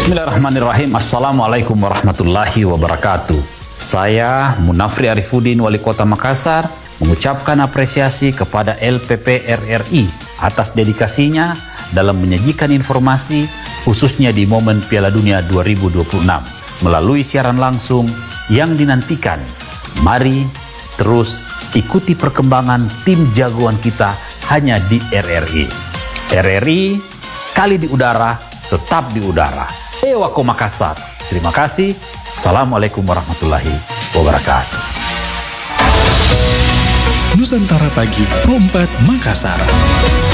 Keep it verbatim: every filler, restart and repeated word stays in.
Bismillahirrahmanirrahim. Assalamualaikum warahmatullahi wabarakatuh. Saya Munafri Arifuddin, Wali Kota Makassar, mengucapkan apresiasi kepada L P P R R I atas dedikasinya dalam menyajikan informasi khususnya di momen Piala Dunia dua ribu dua puluh enam melalui siaran langsung yang dinantikan. Mari terus ikuti perkembangan tim jagoan kita hanya di R R I. R R I sekali di udara, tetap di udara. Ewako Makassar. Terima kasih. Assalamualaikum warahmatullahi wabarakatuh. Nusantara Pagi, Pro empat Makassar.